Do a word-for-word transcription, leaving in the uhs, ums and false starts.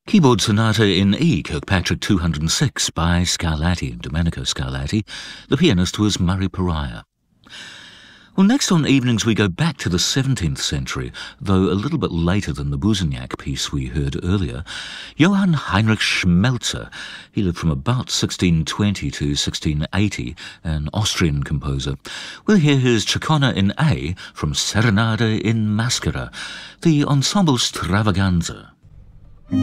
Keyboard Sonata in E, Kirkpatrick two hundred six by Scarlatti, Domenico Scarlatti. The pianist was Murray Pariah. Well, next on Evenings we go back to the seventeenth century, though a little bit later than the Busenjak piece we heard earlier. Johann Heinrich Schmelzer. He lived from about sixteen twenty to sixteen eighty, an Austrian composer. We'll hear his Chaconne in A from Serenade in Maschera, the Ensemble Stravaganza.